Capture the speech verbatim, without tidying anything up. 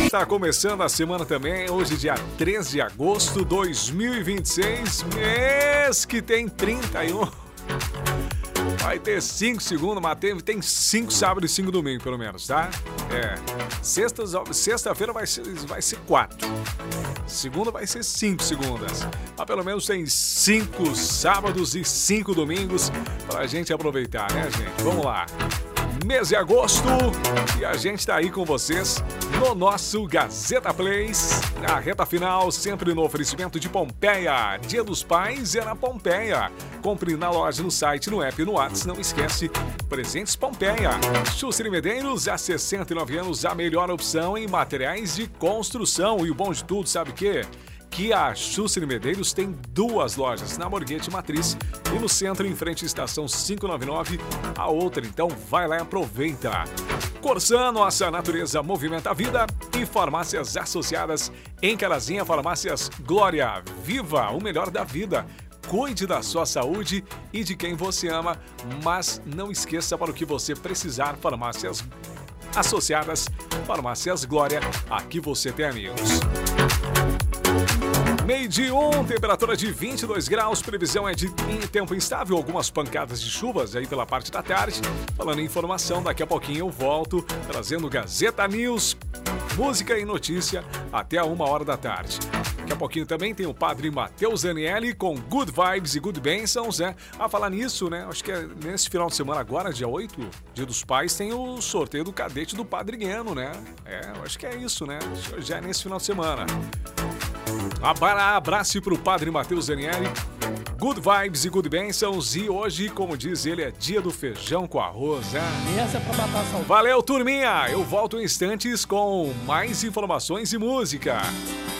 Está começando a semana também, hoje dia três de agosto de dois mil e vinte e seis, mês que tem trinta e um. Vai ter cinco segundos, mas tem, tem cinco sábados e cinco domingos, pelo menos, tá? É. Sextas, sexta-feira vai ser, vai ser quatro. Segunda vai ser cinco segundas. Mas pelo menos tem cinco sábados e cinco domingos pra gente aproveitar, né, gente? Vamos lá. Mês de agosto e a gente tá aí com vocês no nosso Gazeta Plays, na reta final, sempre no oferecimento de Pompeia. Dia dos Pais é na Pompeia. Compre na loja, no site, no app, no WhatsApp. Não esquece, presentes Pompeia. Schuster Medeiros, há sessenta e nove anos, a melhor opção em materiais de construção. E o bom de tudo, sabe o quê? Que a Schuster Medeiros tem duas lojas, na Morguete Matriz e no centro, em frente à estação quinhentos e noventa e nove, a outra. Então vai lá e aproveita. Corsan, nossa natureza movimenta a vida. E farmácias associadas em Carazinha, farmácias Glória, viva o melhor da vida. Cuide da sua saúde e de quem você ama, mas não esqueça, para o que você precisar, farmácias associadas, farmácias Glória, aqui você tem amigos. Meio de um, temperatura de vinte e dois graus, previsão é de tempo instável, algumas pancadas de chuvas aí pela parte da tarde. Falando em informação, daqui a pouquinho eu volto, trazendo Gazeta News, música e notícia até a uma hora da tarde. Daqui a pouquinho também tem o padre Matheus Daniele com Good Vibes e Good Bênçãos, né? A falar nisso, né? Acho que é nesse final de semana agora, dia oito, Dia dos Pais, tem o sorteio do cadete do Padre Gueno, né? É, acho que é isso, né? Já é nesse final de semana. Abraço pro padre Matheus Daniele, Good Vibes e Good Bênçãos. E hoje, como diz ele, é dia do feijão com arroz, né? E essa é pra matar a saudade. Valeu, turminha! Eu volto em instantes com mais informações e música.